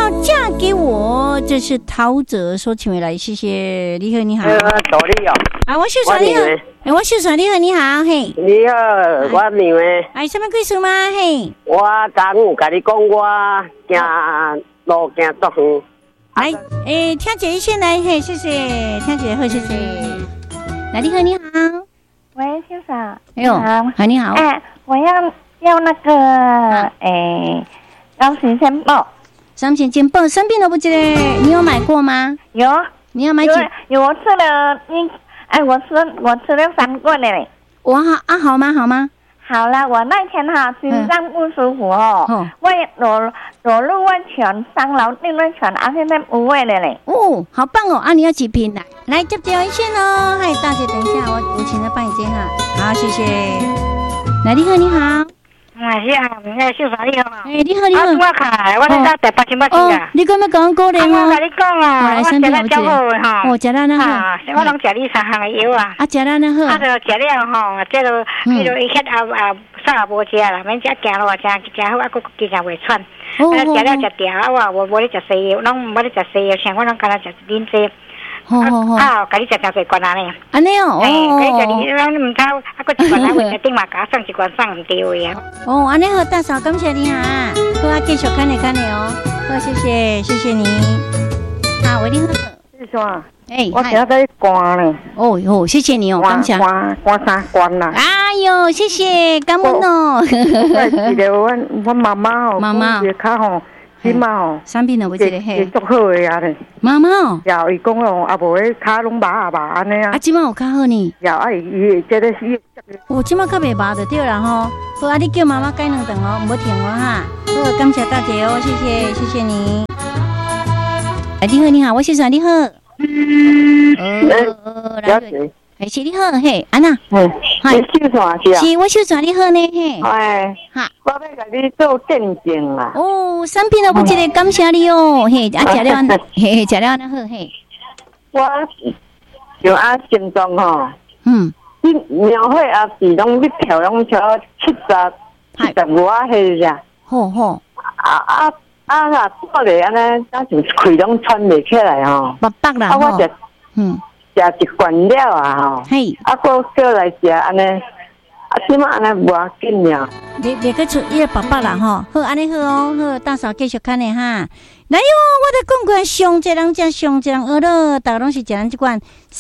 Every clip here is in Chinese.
要嫁给我，这是陶喆所请回来，谢谢。你好，你好。 助理哦。 啊，我秀爽你好，我秀爽你好，你好，嘿。 你好，我妹妹。 哎，什么故事吗？嘿。 我昨有甲你讲，我行路行足远。 来，听姐先来，嘿，谢谢，听姐好，谢谢。来，你好，你好。 喂，先生。 哎呦，好，你好。 哎，我要那个，高雄先报。 三千金报生病了不记得？你有买过吗？ 有。 你要买几？ 有，我吃了我吃了3罐嘞。 哇啊，好吗？好吗？ 好了，我那天心脏不舒服我裸露温泉、上楼定温泉，现在无味了嘞。 哦，好棒哦！你要几瓶来接电话线哦。嗨，大姐，等一下，我请她帮你接哈。好，谢谢。来，你好，你好。 是啊，秀华你好。 你好，你好。 我看，我在台北新北市啊。 你敢要讲高粱哦？ 我跟你讲啊，我食了足好的吼。食了那好。 我拢食你3项的药啊。 食了那好。 就食了吼，这就伊迄啥也无食啦，免食行路真好，还佫经常袂喘。食了食掉，我无咧食西药，拢无咧食西药，像我拢干那食啉济。 好， 甲你食诚侪罐安尼。 安尼哦， 甲你食你，咱唔偷，佫一罐来回顶嘛，甲送一罐送唔对的啊。 安尼好，大嫂，感谢你哈。好，继续看你哦。好，谢谢你。好，我你好。 是啥？ 我今仔在关呢。 哦，谢谢你哦，感谢。 关3关啦。 哎呦，谢谢，感恩哦。 记得我妈妈哦， 妈妈脚吼。今嘛吼， 生病了，我记得嘿， 足好个啊咧。 妈妈哦， 有伊讲哦，啊无迄骹拢麻安尼啊。 今嘛有较好呢。 有伊这个是。 今嘛较袂麻就对啦吼。好，你叫妈妈改2顿哦，唔好停哦哈。好，感谢大姐哦，谢谢你。你好，我是啥？你好。 了解。 是你好，嘿，安娜。 你秀啥是啊？ 是我秀啥？你好呢，嘿。 哈，我要甲你做见证啦。 生病了不记得感谢你哦，嘿，食了，嘿，食了那好，嘿。 我就心脏吼，你庙会是拢你票拢超75啊，迄只。 好。 过来安尼，咱就气拢喘袂起来吼。 白啦， 我食一罐了吼，佫叫来食安尼，即马安尼无要紧了。 你个出伊个白啦吼，好安尼好哦，好，大嫂继续看咧哈。来哟，我来讲过上一人食，上一人学了，大家拢是食咱这款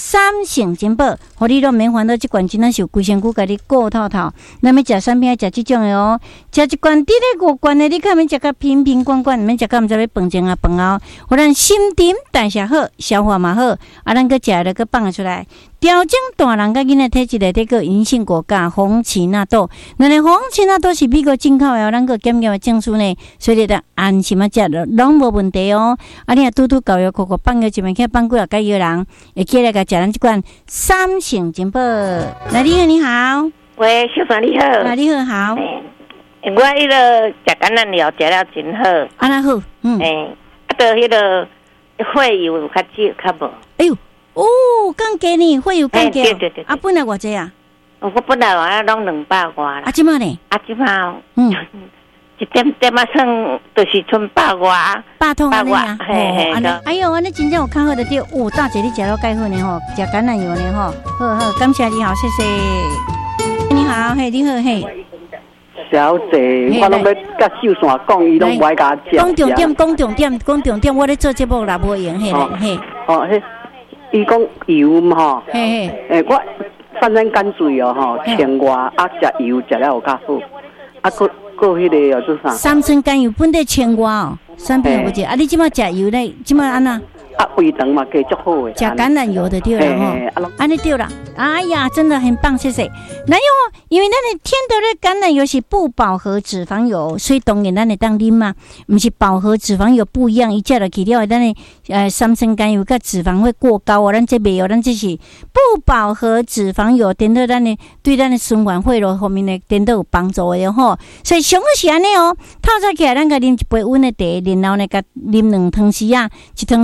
3成金宝，互你都免烦恼，这罐真正是有规身躯甲你顾透透。咱要食产品要食这种的哦，食一罐滴咧5罐的，你看免食甲瓶瓶罐罐，免食甲毋知咧饭前啊饭后，互咱心沉代谢好，消化嘛好，咱个食了个放出来。调整大人甲囡仔体质内底个银杏果加红奇纳豆，咱的红奇纳豆是美国进口的，咱个检验的证书呢，所以得安心啊食了，拢无问题哦。你若拄搞药口放药一面去放几啊个药人，会记来甲食咱这款3成金宝。来，你好， 喂，小凡你好， 你好。 我迄个食橄榄油食了真好， 那好， 到迄个会有较少较无。哎呦。 降价呢，会有降价。 对。 本来偌济啊？ 我本来话拢200外啦。 即马呢？ 即马一点算就是剩100外。 100通安尼啊？ 嘿。 哎呦，安尼真正有较好的对。大姐你食了介好呢吼，食橄榄油呢吼。好，感谢你好，谢谢。你好，嘿，你好，嘿。 小姐，我拢要甲秀山讲，伊拢不爱甲食。 讲重点，我咧做节目啦，无用嘿。 伊讲油嘛吼，我反正干脆哦吼，千外食油食了有较好，过迄个叫做啥 ？3寸甘油本地1000外哦，产品有无？你即马食油咧，即马安那？ 胃肠嘛加足好诶， 食橄榄油的对了吼，安尼对了。哎呀，真的很棒，谢谢。那因为咱的天得的橄榄油是不饱和脂肪油，所以当然咱会当啉嘛，不是饱和脂肪油不一样，伊食落去了，咱的3升甘油甲脂肪会过高哦，咱这袂有，咱这是不饱和脂肪油，点到咱的对咱的循环会路方面呢，点都有帮助的吼。所以上好是安尼哦，透早起来咱甲啉一杯温的茶，然后呢甲啉2汤匙啊，1汤匙啊，这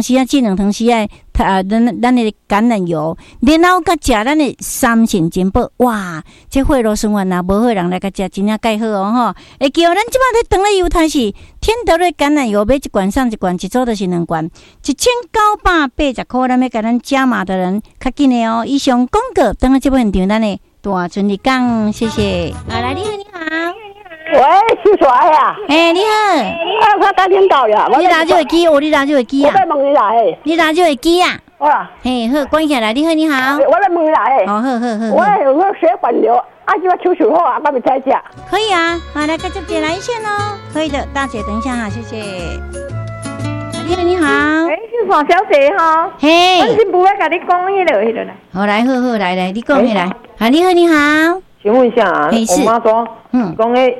2汤匙的咱的橄榄油，然后甲食咱的3成金宝，哇！这血路循环啊，无好人来甲食，真正介好哦吼！会记哦，咱即摆咧长咧油台是天德瑞橄榄油，买一罐送一罐，一组就是2罐，1980块，咱要甲咱加码的人较紧的哦。以上广告，等下这部现场咱的大顺利讲，谢谢。来，你好，你好。 喂，是谁呀？ 你好。 我赶紧到呀。 你拿这个机，你拿这个机啊？ 我在问你来。 你拿这个机啊？ 哇。 好，关起来。你好，你好。 我在问你来。 好。 我血管瘤，这个手术后啊，我没在家。 可以啊，好，来跟这边来一线哦。可以的，大姐，等一下哈，谢谢。你好，你好。 是黄小姐哈。 嘿。 我是不会跟你讲迄个来。 好，来，来，你讲起来。你好，你好。 请问一下啊，我妈说，讲迄。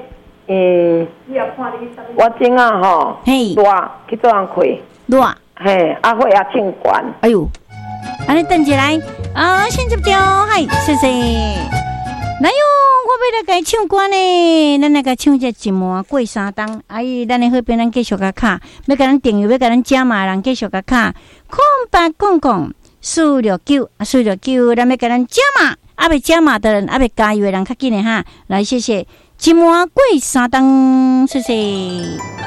我正啊吼，热去做人开， 热， 嘿，血也清悬。 哎呦，安尼等起来啊，先接掉，嗨，谢谢。来哟，我要来甲伊唱歌呢，咱来甲唱这一满过3冬。阿姨，咱的好朋友咱继续甲卡，要甲咱订阅，要甲咱加码，人继续甲卡，0800-469，469，咱要甲咱加码，阿未加码的人，阿未加油的人，较紧的哈，来谢谢。一满过3冬，谢谢。